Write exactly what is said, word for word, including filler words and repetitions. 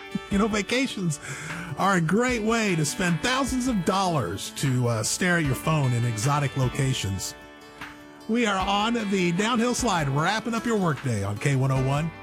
You know, vacations are a great way to spend thousands of dollars to uh, stare at your phone in exotic locations. We are on the downhill slide, wrapping up your workday on K one oh one.